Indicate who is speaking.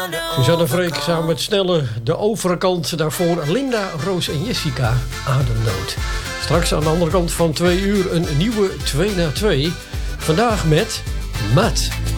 Speaker 1: Suzanne Freek samen met Snelle. De overkant daarvoor Linda, Roos en Jessica. Ademnood. Straks aan de andere kant van 2 uur een nieuwe 2 na 2. Vandaag met Matt.